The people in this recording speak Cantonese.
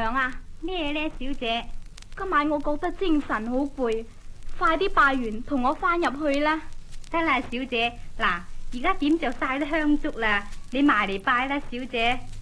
娘啊？ 咩呢，小姐？ 今晚我覺得精神好攰，快啲拜完同我翻入去啦。 得啦，小姐。嗱，而家點就晒啲香燭啦，你埋嚟拜啦，小姐。